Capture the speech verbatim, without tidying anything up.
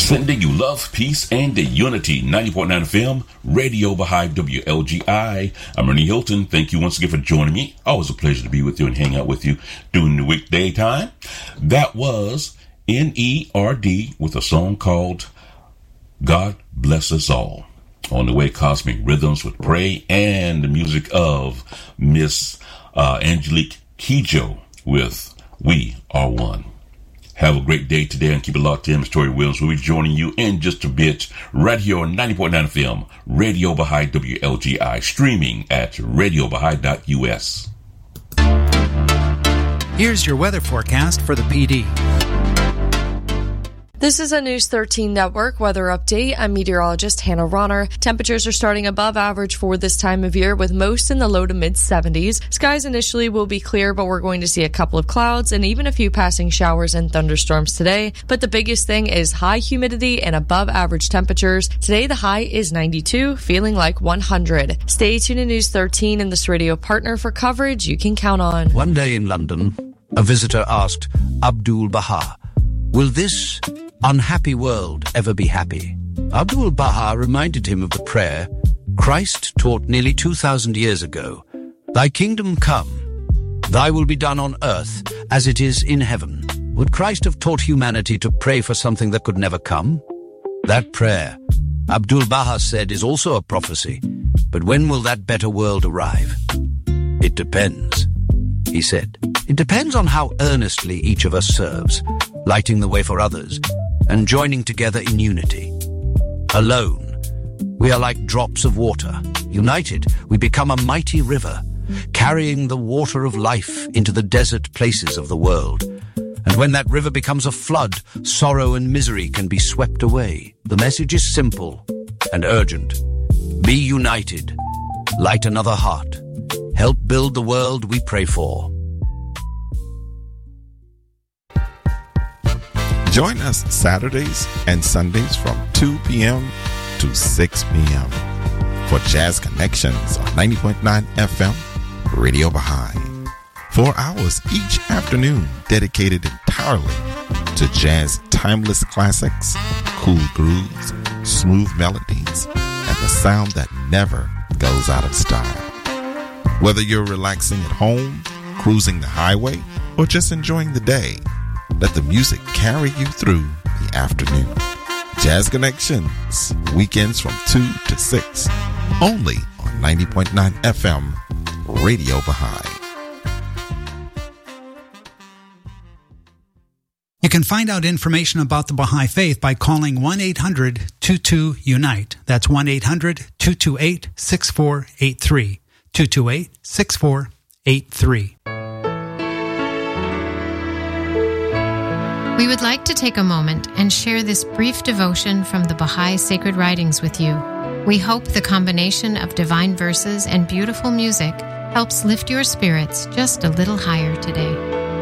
Sending you love, peace, and unity. ninety point nine F M, Radio Baha'i W L G I. I'm Ernie Hilton. Thank you once again for joining me. Always a pleasure to be with you and hang out with you during the weekday time. That was N E R D with a song called God Bless Us All. On the way, Cosmic Rhythms with Pray, and the music of Miss uh, Angelique Kidjo with We Are One. Have a great day today and keep it locked in. Miz Tori Williams will be joining you in just a bit right here on ninety point nine F M, Radio Baha'i W L G I, streaming at radio baha'i dot U S. Here's your weather forecast for the P D. This is a News thirteen Network weather update. I'm meteorologist Hannah Ronner. Temperatures are starting above average for this time of year, with most in the low to mid seventies. Skies initially will be clear, but we're going to see a couple of clouds and even a few passing showers and thunderstorms today. But the biggest thing is high humidity and above average temperatures. Today the high is ninety-two, feeling like one hundred. Stay tuned to News thirteen and this radio partner for coverage you can count on. One day in London, a visitor asked Abdul Baha, "Will this unhappy world ever be happy?" Abdul Baha reminded him of the prayer Christ taught nearly two thousand years ago. "Thy kingdom come, thy will be done on earth as it is in heaven." Would Christ have taught humanity to pray for something that could never come? That prayer, Abdul Baha said, is also a prophecy. But when will that better world arrive? It depends, he said. It depends on how earnestly each of us serves, lighting the way for others, and joining together in unity. Alone, we are like drops of water. United, we become a mighty river, carrying the water of life into the desert places of the world. And when that river becomes a flood, sorrow and misery can be swept away. The message is simple and urgent. Be united. Light another heart. Help build the world we pray for. Join us Saturdays and Sundays from two p.m. to six p.m. for Jazz Connections on ninety point nine F M, Radio Baha'i. Four hours each afternoon dedicated entirely to jazz timeless classics, cool grooves, smooth melodies, and the sound that never goes out of style. Whether you're relaxing at home, cruising the highway, or just enjoying the day, let the music carry you through the afternoon. Jazz Connections, weekends from two to six, only on ninety point nine F M, Radio Baha'i. You can find out information about the Baha'i Faith by calling one eight hundred two two unite. That's one eight hundred two two eight six four eight three. two two eight six four eight three. We would like to take a moment and share this brief devotion from the Baha'i Sacred Writings with you. We hope the combination of divine verses and beautiful music helps lift your spirits just a little higher today.